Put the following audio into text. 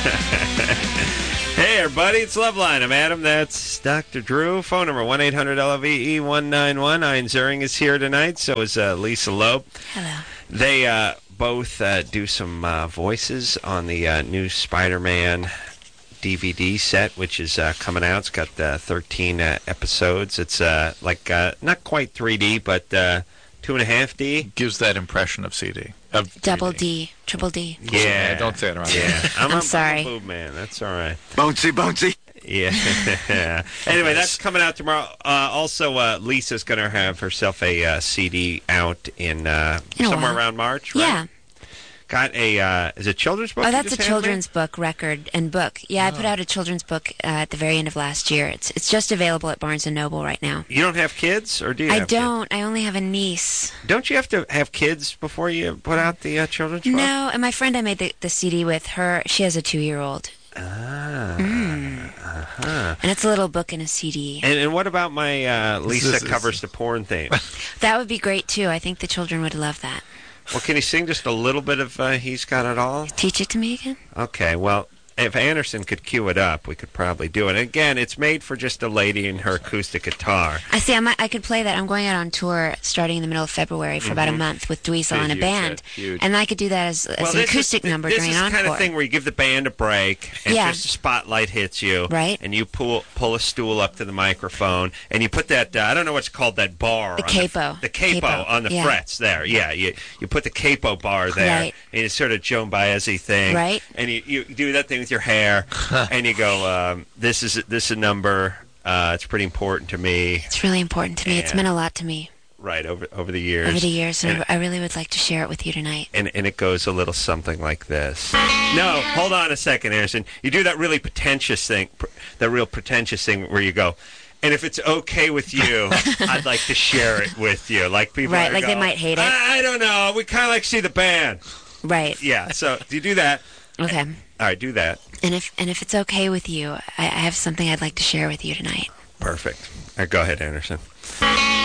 Hey, everybody, it's Loveline. I'm Adam. That's Dr. Drew. Phone number 1-800-LOVE-191. Ian Ziering is here tonight. So is Lisa Loeb. Hello. They both do some voices on the new Spider-Man DVD set, which is coming out. It's got 13 episodes. It's not quite 3D, but 2.5D. Gives that impression of CD. Of Double 3D. D. Triple D. Yeah. Don't say it around. Yeah. I'm sorry. I'm a boob man. That's all right. Bouncy. Yeah. Anyway, that's coming out tomorrow. Also, Lisa's going to have herself a CD out in somewhere around March, right? Yeah. Got a, is it children's book? Oh, you that's a just handed me? children's book record and book. Yeah, I put out a children's book at the very end of last year. It's just available at Barnes & Noble right now. You don't have kids, or do you I have don't. I only have a niece. kids? Don't you have to have kids before you put out the children's book? No, and my friend I made the CD with, her, she has a 2-year-old. Uh-huh. And it's a little book and a CD. And what about my Lisa covers the porn theme? That would be great, too. I think the children would love that. Well, can you sing just a little bit of He's Got It All? Teach it to me again? Okay, well, if Anderson could cue it up, we could probably do it. Again, it's made for just a lady and her acoustic guitar. I see. I could play that. I'm going out on tour starting in the middle of February for about a month with Dweezil and a band. Huge. And I could do that as an acoustic number during This an is the kind encore. of thing where you give the band a break, and just a spotlight hits you, Right. and you pull a stool up to the microphone, and you put that, I don't know what's called, that bar. The on capo. The capo on the Yeah. frets there. Yeah, you put the capo bar there, Right. and it's sort of Joan Baez-y thing. Right. And you do that thing with your hair, and you go, this is a number, it's pretty important to me. It's really important to me. It's And- meant a lot to me Right, over the years. over the years, and I really would like to share it with you tonight. And it goes a little something like this. No, hold on a second, Anderson. You do that really pretentious thing, where you go, and if it's okay with you, I'd like to share it with you. Like people Right, are like they go, might hate it. I don't know. We kind of like to see the band. Right. Yeah, so do you do that? Okay. All right, do that. And if it's okay with you, I have something I'd like to share with you tonight. Perfect. All right, go ahead, Anderson.